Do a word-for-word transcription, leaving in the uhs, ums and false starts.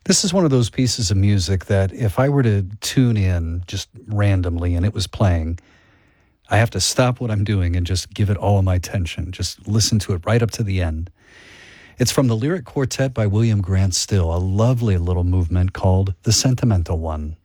This is one of those pieces of music that if I were to tune in just randomly and it was playing, I have to stop what I'm doing and just give it all of my attention. Just listen to it right up to the end. It's from the Lyric Quartet by William Grant Still, a lovely little movement called The Sentimental One.